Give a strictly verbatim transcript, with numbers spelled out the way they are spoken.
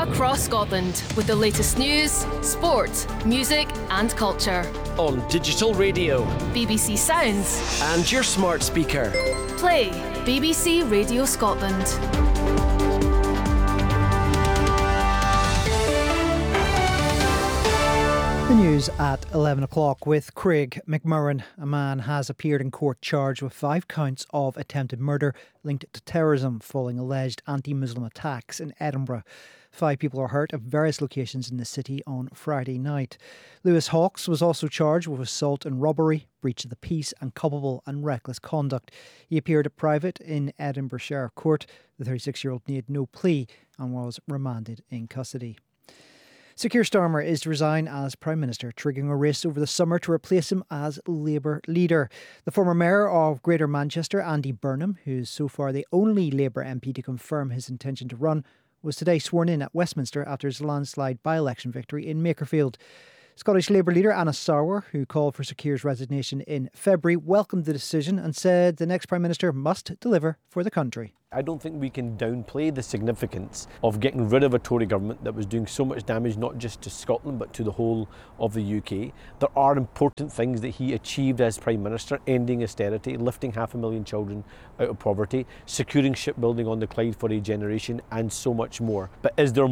across Scotland with the latest news, sport, music and culture. On digital radio, B B C Sounds and your smart speaker. Play B B C Radio Scotland. The news at eleven o'clock with Craig McMurran. A man has appeared in court charged with five counts of attempted murder linked to terrorism following alleged anti-Muslim attacks in Edinburgh. Five people are hurt at various locations in the city on Friday night. Lewis Hawkes was also charged with assault and robbery, breach of the peace and culpable and reckless conduct. He appeared at private in Edinburgh Sheriff Court. The thirty-six-year-old made no plea and was remanded in custody. Sir Keir Starmer is to resign as Prime Minister, triggering a race over the summer to replace him as Labour leader. The former Mayor of Greater Manchester, Andy Burnham, who is so far the only Labour M P to confirm his intention to run, was today sworn in at Westminster after his landslide by-election victory in Makerfield. Scottish Labour leader Anna Sarwar, who called for Sir Keir's resignation in February, welcomed the decision and said the next Prime Minister must deliver for the country. I don't think we can downplay the significance of getting rid of a Tory government that was doing so much damage not just to Scotland but to the whole of the U K. There are important things that he achieved as Prime Minister: ending austerity, lifting half a million children out of poverty, securing shipbuilding on the Clyde for a generation, and so much more. But is there